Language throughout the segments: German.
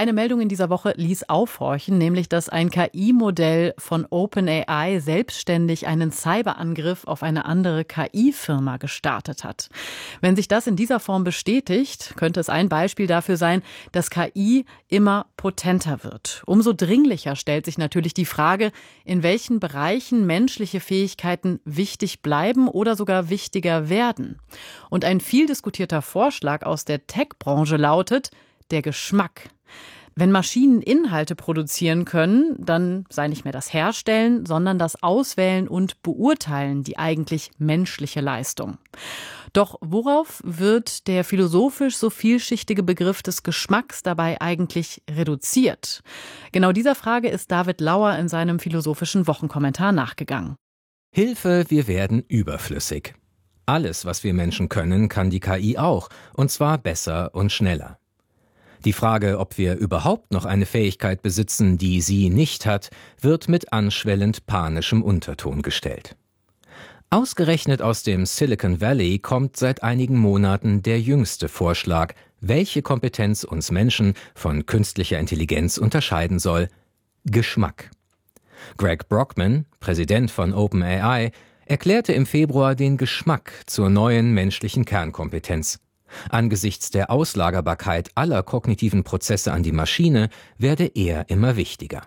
Eine Meldung in dieser Woche ließ aufhorchen, nämlich dass ein KI-Modell von OpenAI selbstständig einen Cyberangriff auf eine andere KI-Firma gestartet hat. Wenn sich das in dieser Form bestätigt, könnte es ein Beispiel dafür sein, dass KI immer potenter wird. Umso dringlicher stellt sich natürlich die Frage, in welchen Bereichen menschliche Fähigkeiten wichtig bleiben oder sogar wichtiger werden. Und ein viel diskutierter Vorschlag aus der Tech-Branche lautet: der Geschmack. Wenn Maschinen Inhalte produzieren können, dann sei nicht mehr das Herstellen, sondern das Auswählen und Beurteilen die eigentlich menschliche Leistung. Doch worauf wird der philosophisch so vielschichtige Begriff des Geschmacks dabei eigentlich reduziert? Genau dieser Frage ist David Lauer in seinem philosophischen Wochenkommentar nachgegangen. Hilfe, wir werden überflüssig. Alles, was wir Menschen können, kann die KI auch, und zwar besser und schneller. Die Frage, ob wir überhaupt noch eine Fähigkeit besitzen, die sie nicht hat, wird mit anschwellend panischem Unterton gestellt. Ausgerechnet aus dem Silicon Valley kommt seit einigen Monaten der jüngste Vorschlag, welche Kompetenz uns Menschen von künstlicher Intelligenz unterscheiden soll: Geschmack. Greg Brockman, Präsident von OpenAI, erklärte im Februar den Geschmack zur neuen menschlichen Kernkompetenz. Angesichts der Auslagerbarkeit aller kognitiven Prozesse an die Maschine werde er immer wichtiger.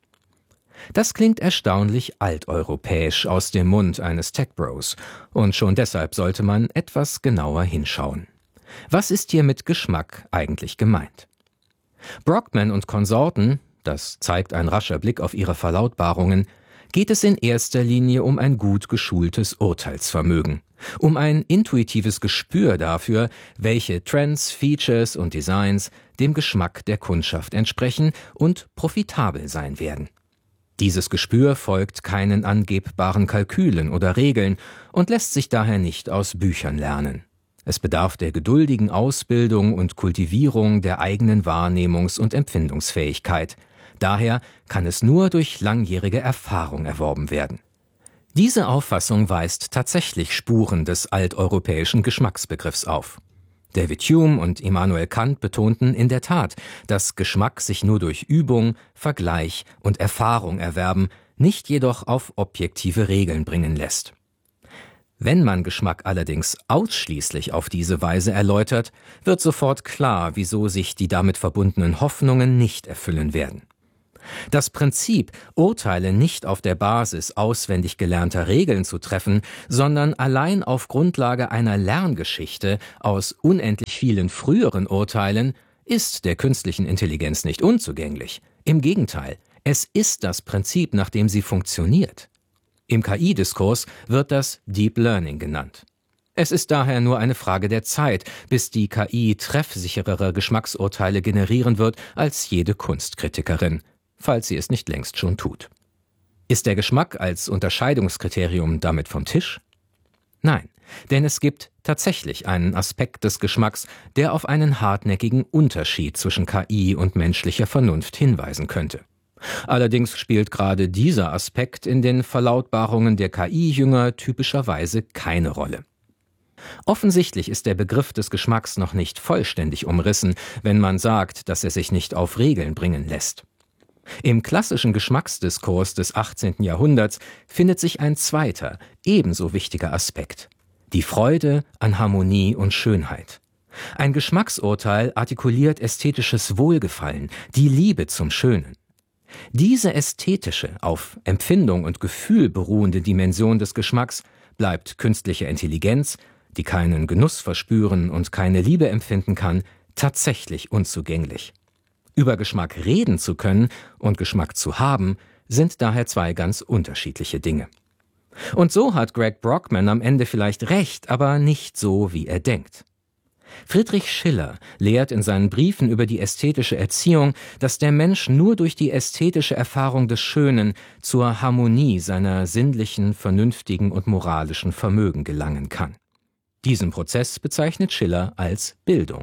Das klingt erstaunlich alteuropäisch aus dem Mund eines Tech-Bros, und schon deshalb sollte man etwas genauer hinschauen. Was ist hier mit Geschmack eigentlich gemeint? Brockman und Konsorten, das zeigt ein rascher Blick auf ihre Verlautbarungen, geht es in erster Linie um ein gut geschultes Urteilsvermögen, um ein intuitives Gespür dafür, welche Trends, Features und Designs dem Geschmack der Kundschaft entsprechen und profitabel sein werden. Dieses Gespür folgt keinen angebbaren Kalkülen oder Regeln und lässt sich daher nicht aus Büchern lernen. Es bedarf der geduldigen Ausbildung und Kultivierung der eigenen Wahrnehmungs- und Empfindungsfähigkeit. Daher kann es nur durch langjährige Erfahrung erworben werden. Diese Auffassung weist tatsächlich Spuren des alteuropäischen Geschmacksbegriffs auf. David Hume und Immanuel Kant betonten in der Tat, dass Geschmack sich nur durch Übung, Vergleich und Erfahrung erwerben, nicht jedoch auf objektive Regeln bringen lässt. Wenn man Geschmack allerdings ausschließlich auf diese Weise erläutert, wird sofort klar, wieso sich die damit verbundenen Hoffnungen nicht erfüllen werden. Das Prinzip, Urteile nicht auf der Basis auswendig gelernter Regeln zu treffen, sondern allein auf Grundlage einer Lerngeschichte aus unendlich vielen früheren Urteilen, ist der künstlichen Intelligenz nicht unzugänglich. Im Gegenteil, es ist das Prinzip, nach dem sie funktioniert. Im KI-Diskurs wird das Deep Learning genannt. Es ist daher nur eine Frage der Zeit, bis die KI treffsicherere Geschmacksurteile generieren wird als jede Kunstkritikerin, falls sie es nicht längst schon tut. Ist der Geschmack als Unterscheidungskriterium damit vom Tisch? Nein, denn es gibt tatsächlich einen Aspekt des Geschmacks, der auf einen hartnäckigen Unterschied zwischen KI und menschlicher Vernunft hinweisen könnte. Allerdings spielt gerade dieser Aspekt in den Verlautbarungen der KI-Jünger typischerweise keine Rolle. Offensichtlich ist der Begriff des Geschmacks noch nicht vollständig umrissen, wenn man sagt, dass er sich nicht auf Regeln bringen lässt. Im klassischen Geschmacksdiskurs des 18. Jahrhunderts findet sich ein zweiter, ebenso wichtiger Aspekt: die Freude an Harmonie und Schönheit. Ein Geschmacksurteil artikuliert ästhetisches Wohlgefallen, die Liebe zum Schönen. Diese ästhetische, auf Empfindung und Gefühl beruhende Dimension des Geschmacks bleibt künstlicher Intelligenz, die keinen Genuss verspüren und keine Liebe empfinden kann, tatsächlich unzugänglich. Über Geschmack reden zu können und Geschmack zu haben, sind daher zwei ganz unterschiedliche Dinge. Und so hat Greg Brockman am Ende vielleicht recht, aber nicht so, wie er denkt. Friedrich Schiller lehrt in seinen Briefen über die ästhetische Erziehung, dass der Mensch nur durch die ästhetische Erfahrung des Schönen zur Harmonie seiner sinnlichen, vernünftigen und moralischen Vermögen gelangen kann. Diesen Prozess bezeichnet Schiller als Bildung.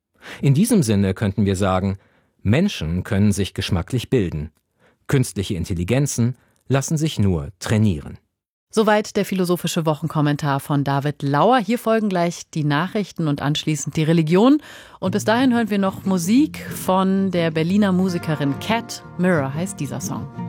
In diesem Sinne könnten wir sagen, Menschen können sich geschmacklich bilden. Künstliche Intelligenzen lassen sich nur trainieren. Soweit der philosophische Wochenkommentar von David Lauer. Hier folgen gleich die Nachrichten und anschließend die Religion. Und bis dahin hören wir noch Musik von der Berliner Musikerin Cat. Mirror heißt dieser Song.